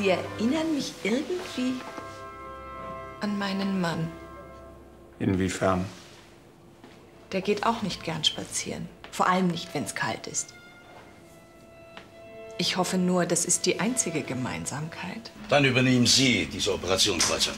Sie erinnern mich irgendwie an meinen Mann. Inwiefern? Der geht auch nicht gern spazieren. Vor allem nicht, wenn es kalt ist. Ich hoffe nur, das ist die einzige Gemeinsamkeit. Dann übernehmen Sie diese Operation, Kreuzer.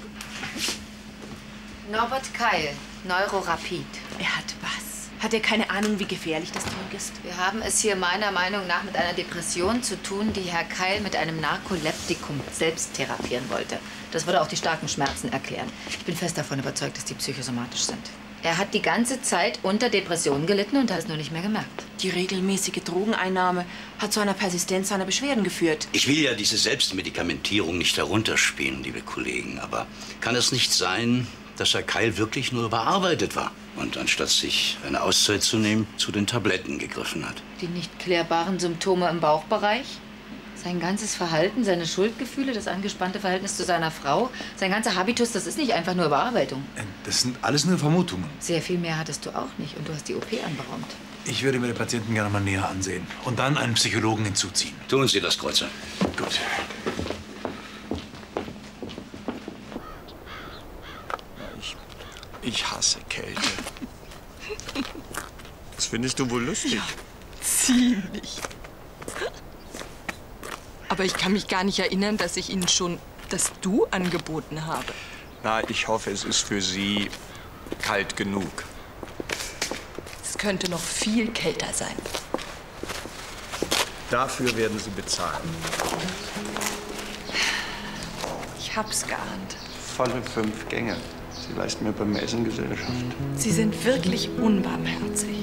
Norbert Keil, Neurorapid. Er hat was? Hat er keine Ahnung, wie gefährlich das Zeug ist? Wir haben es hier meiner Meinung nach mit einer Depression zu tun, die Herr Keil mit einem Narkoleptikum selbst therapieren wollte. Das würde auch die starken Schmerzen erklären. Ich bin fest davon überzeugt, dass die psychosomatisch sind. Er hat die ganze Zeit unter Depressionen gelitten und hat es nur nicht mehr gemerkt. Die regelmäßige Drogeneinnahme hat zu einer Persistenz seiner Beschwerden geführt. Ich will ja diese Selbstmedikamentierung nicht herunterspielen, liebe Kollegen. Aber kann es nicht sein, dass Herr Keil wirklich nur überarbeitet war und anstatt sich eine Auszeit zu nehmen, zu den Tabletten gegriffen hat? Die nicht klärbaren Symptome im Bauchbereich, sein ganzes Verhalten, seine Schuldgefühle, das angespannte Verhältnis zu seiner Frau, sein ganzer Habitus, das ist nicht einfach nur Überarbeitung. Das sind alles nur Vermutungen. Sehr viel mehr hattest du auch nicht und du hast die OP anberaumt. Ich würde mir den Patienten gerne mal näher ansehen und dann einen Psychologen hinzuziehen. Tun Sie das, Kreuzer. Gut. Ich hasse Kälte. Das findest du wohl lustig? Ja, ziemlich. Aber ich kann mich gar nicht erinnern, dass ich Ihnen schon das Du angeboten habe. Na, ich hoffe, es ist für Sie kalt genug. Es könnte noch viel kälter sein. Dafür werden Sie bezahlen. Ich hab's geahnt. Volle 5 Gänge. Sie leisten mir beim Essen Gesellschaft. Sie sind wirklich unbarmherzig.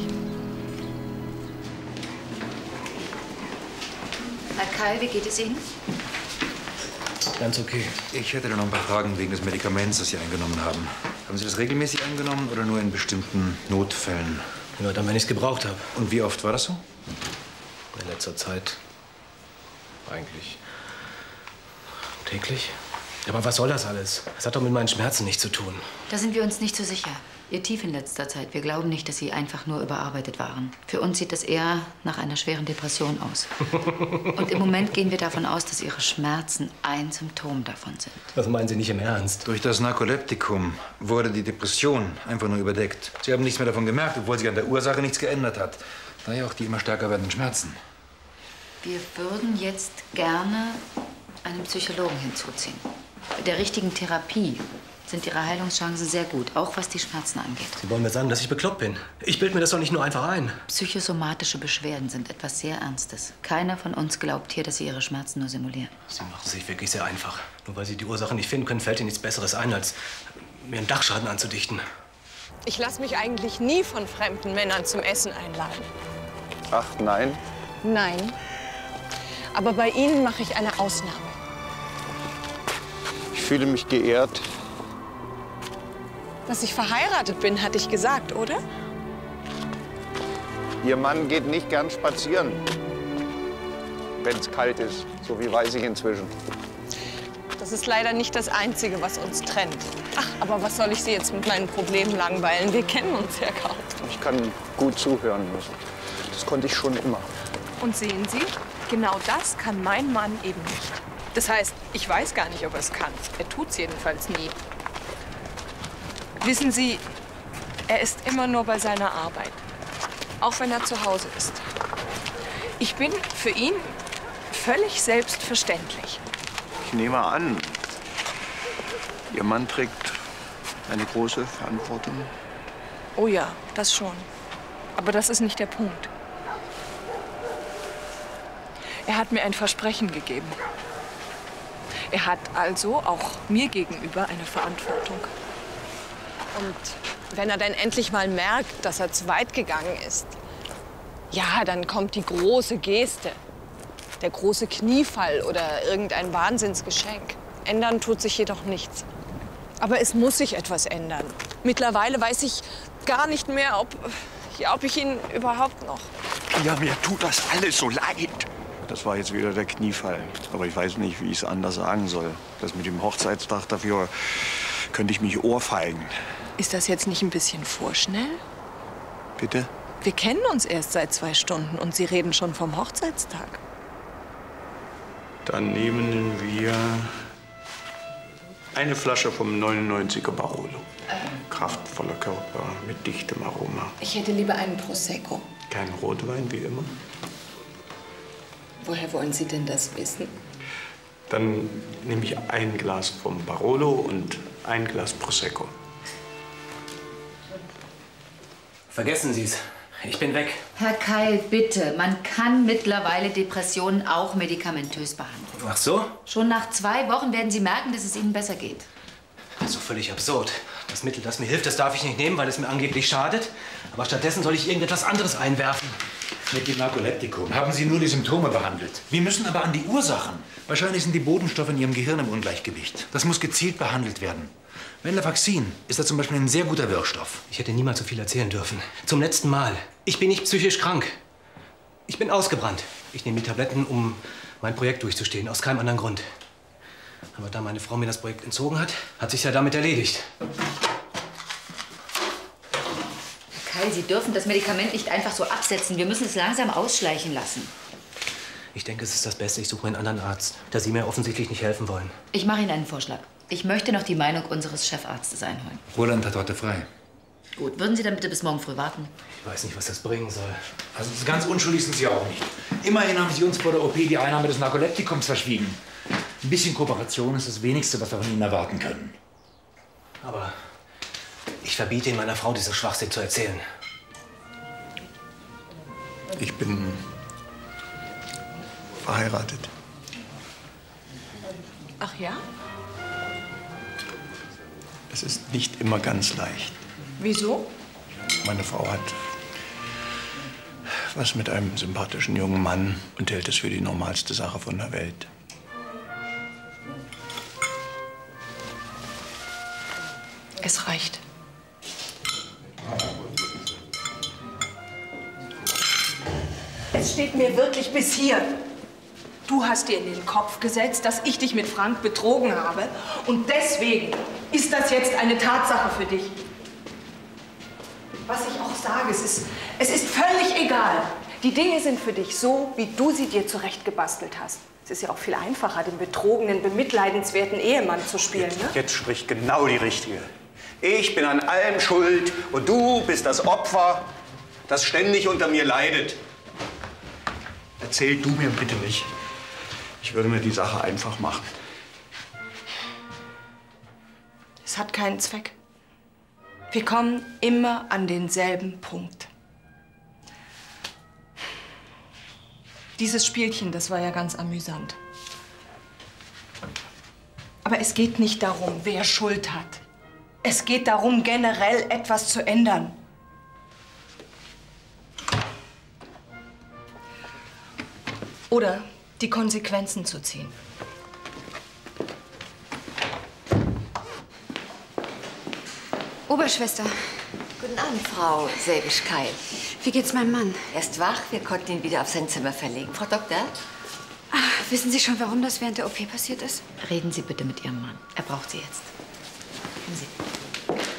Herr Keil, wie geht es Ihnen? Ganz okay. Ich hätte noch ein paar Fragen wegen des Medikaments, das Sie eingenommen haben. Haben Sie das regelmäßig eingenommen oder nur in bestimmten Notfällen? Nur dann, wenn ich es gebraucht habe. Und wie oft war das so? In letzter Zeit eigentlich täglich. Aber was soll das alles? Das hat doch mit meinen Schmerzen nichts zu tun. Da sind wir uns nicht so sicher. Ihr Tief in letzter Zeit. Wir glauben nicht, dass Sie einfach nur überarbeitet waren. Für uns sieht das eher nach einer schweren Depression aus. Und im Moment gehen wir davon aus, dass Ihre Schmerzen ein Symptom davon sind. Das meinen Sie nicht im Ernst? Durch das Narkoleptikum wurde die Depression einfach nur überdeckt. Sie haben nichts mehr davon gemerkt, obwohl sich an der Ursache nichts geändert hat. Daher auch die immer stärker werdenden Schmerzen. Wir würden jetzt gerne einen Psychologen hinzuziehen. Bei der richtigen Therapie sind Ihre Heilungschancen sehr gut, auch was die Schmerzen angeht. Sie wollen mir sagen, dass ich bekloppt bin. Ich bilde mir das doch nicht nur einfach ein. Psychosomatische Beschwerden sind etwas sehr Ernstes. Keiner von uns glaubt hier, dass Sie Ihre Schmerzen nur simulieren. Sie machen es sich wirklich sehr einfach. Nur weil Sie die Ursache nicht finden können, fällt Ihnen nichts Besseres ein, als mir einen Dachschaden anzudichten. Ich lasse mich eigentlich nie von fremden Männern zum Essen einladen. Ach, nein? Nein. Aber bei Ihnen mache ich eine Ausnahme. Ich fühle mich geehrt. Dass ich verheiratet bin, hatte ich gesagt, oder? Ihr Mann geht nicht gern spazieren, wenn es kalt ist. So wie weiß ich inzwischen. Das ist leider nicht das Einzige, was uns trennt. Ach, aber was soll ich Sie jetzt mit meinen Problemen langweilen? Wir kennen uns ja kaum. Ich kann gut zuhören. Das konnte ich schon immer. Und sehen Sie, genau das kann mein Mann eben nicht. Das heißt, ich weiß gar nicht, ob er es kann. Er tut's jedenfalls nie. Wissen Sie, er ist immer nur bei seiner Arbeit. Auch wenn er zu Hause ist. Ich bin für ihn völlig selbstverständlich. Ich nehme an, Ihr Mann trägt eine große Verantwortung. Oh ja, das schon. Aber das ist nicht der Punkt. Er hat mir ein Versprechen gegeben. Er hat also auch mir gegenüber eine Verantwortung. Und wenn er dann endlich mal merkt, dass er zu weit gegangen ist, ja, dann kommt die große Geste. Der große Kniefall oder irgendein Wahnsinnsgeschenk. Ändern tut sich jedoch nichts. Aber es muss sich etwas ändern. Mittlerweile weiß ich gar nicht mehr, ob ich ihn überhaupt noch... Ja, mir tut das alles so leid. Das war jetzt wieder der Kniefall. Aber ich weiß nicht, wie ich es anders sagen soll. Das mit dem Hochzeitstag, dafür könnte ich mich ohrfeigen. Ist das jetzt nicht ein bisschen vorschnell? Bitte? Wir kennen uns erst seit 2 Stunden und Sie reden schon vom Hochzeitstag. Dann nehmen wir eine Flasche vom 99er Barolo. Kraftvoller Körper mit dichtem Aroma. Ich hätte lieber einen Prosecco. Kein Rotwein, wie immer. Woher wollen Sie denn das wissen? Dann nehme ich ein Glas vom Barolo und ein Glas Prosecco. Vergessen Sie es. Ich bin weg. Herr Keil, bitte. Man kann mittlerweile Depressionen auch medikamentös behandeln. Ach so? Schon nach 2 Wochen werden Sie merken, dass es Ihnen besser geht. Also völlig absurd. Das Mittel, das mir hilft, das darf ich nicht nehmen, weil es mir angeblich schadet. Aber stattdessen soll ich irgendetwas anderes einwerfen. Mit dem Narkoleptikum haben Sie nur die Symptome behandelt. Wir müssen aber an die Ursachen. Wahrscheinlich sind die Botenstoffe in Ihrem Gehirn im Ungleichgewicht. Das muss gezielt behandelt werden. Venlafaxin ist da zum Beispiel ein sehr guter Wirkstoff. Ich hätte niemals so viel erzählen dürfen. Zum letzten Mal. Ich bin nicht psychisch krank. Ich bin ausgebrannt. Ich nehme die Tabletten, um mein Projekt durchzustehen. Aus keinem anderen Grund. Aber da meine Frau mir das Projekt entzogen hat, hat sich's ja damit erledigt. Herr Keil, Sie dürfen das Medikament nicht einfach so absetzen. Wir müssen es langsam ausschleichen lassen. Ich denke, es ist das Beste. Ich suche mir einen anderen Arzt, da Sie mir offensichtlich nicht helfen wollen. Ich mache Ihnen einen Vorschlag. Ich möchte noch die Meinung unseres Chefarztes einholen. Roland hat heute frei. Gut, würden Sie dann bitte bis morgen früh warten? Ich weiß nicht, was das bringen soll. Also ganz unschuldig sind Sie auch nicht. Immerhin haben Sie uns vor der OP die Einnahme des Narkoleptikums verschwiegen. Ein bisschen Kooperation ist das Wenigste, was wir von Ihnen erwarten können. Aber ich verbiete Ihnen, meiner Frau diese Schwachsinn zu erzählen. Ich bin verheiratet. Ach ja? Es ist nicht immer ganz leicht. Wieso? Meine Frau hat was mit einem sympathischen jungen Mann und hält es für die normalste Sache von der Welt. Es reicht. Es steht mir wirklich bis hier. Du hast dir in den Kopf gesetzt, dass ich dich mit Frank betrogen habe. Und deswegen ist das jetzt eine Tatsache für dich. Was ich auch sage, es ist völlig egal. Die Dinge sind für dich so, wie du sie dir zurechtgebastelt hast. Es ist ja auch viel einfacher, den betrogenen, bemitleidenswerten Ehemann zu spielen, ne? Jetzt spricht genau die Richtige. Ich bin an allem schuld und du bist das Opfer, das ständig unter mir leidet. Erzähl du mir bitte nicht. Ich würde mir die Sache einfach machen. Es hat keinen Zweck. Wir kommen immer an denselben Punkt. Dieses Spielchen, das war ja ganz amüsant. Aber es geht nicht darum, wer Schuld hat. Es geht darum, generell etwas zu ändern. Oder die Konsequenzen zu ziehen. Oberschwester, Guten Abend, Frau Säbisch-Keil. wie geht's meinem Mann? Er ist wach, wir konnten ihn wieder auf sein Zimmer verlegen. Frau Doktor? Wissen Sie schon, warum das während der OP passiert ist? Reden Sie bitte mit Ihrem Mann. Er braucht Sie jetzt. Kommen Sie.